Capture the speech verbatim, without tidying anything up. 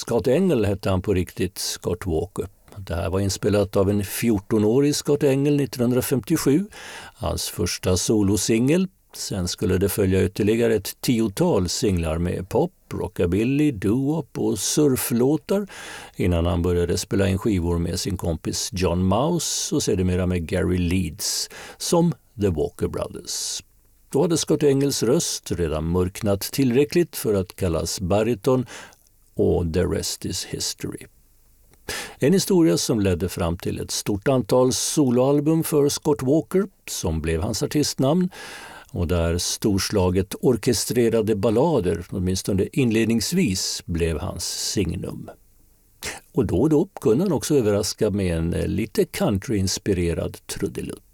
Scott Engel hette han på riktigt, Scott Walker. Det här var inspelat av en fjortonårig Scott Engel nittonhundrafemtiosju, hans första solosingel. Sen skulle det följa ytterligare ett tiotal singlar med pop, rockabilly, doo-wop och surflåtar innan han började spela in skivor med sin kompis John Mouse och sedermera med Gary Leeds som The Walker Brothers. Då hade Scott Engels röst redan mörknat tillräckligt för att kallas bariton och the rest is history. En historia som ledde fram till ett stort antal soloalbum för Scott Walker som blev hans artistnamn och där storslaget orkestrerade ballader, åtminstone inledningsvis, blev hans signum. Och då och då kunde han också överraska med en lite country-inspirerad trudelutt.